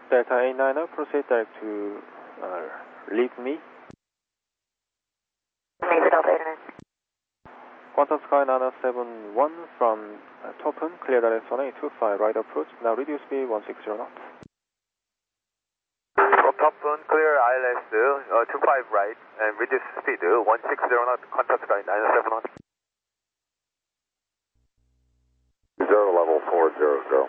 Delta 89, proceed direct to leave me. Delta 89. Qantas Sky 971 from Topun, clear direct 1825, right approach, now reduce speed 160 knots. From Topun, clear ILS 25 right and reduce speed 160 knots, Qantas Sky 971. 0 level 400.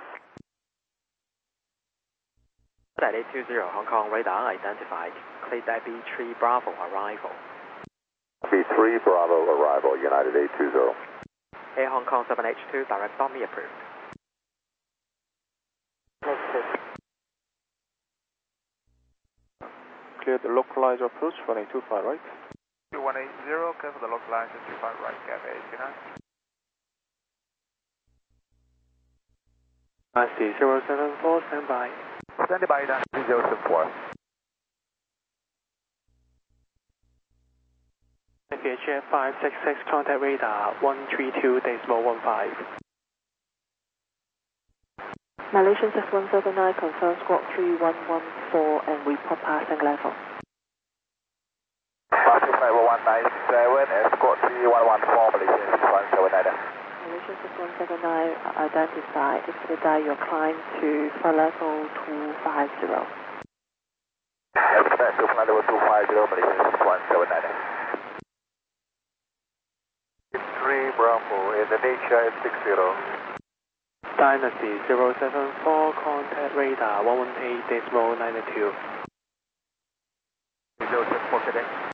Delta 820, Hong Kong radar identified, clear B3 Bravo arrival. B3 Bravo arrival, United 820. Air Hong Kong 7H2, direct on me approved. Clear the localizer approach 1825, right? 2180, clear for the localizer 25 right, gap 89. IC 074, stand by. Stand by, 074. VHF 566, contact radar 132.15. Malaysian 6179 confirms squawk 3114 and report passing level. Passing level 197 and squawk 3114, Malaysian 6179. Malaysian 6179 identified, expedite your climb to flight level 250. Expedite to flight level 250, Malaysian 6179. 3 Bravo, Indonesia F60. Dynasty 074, contact radar 118.92. 074 today.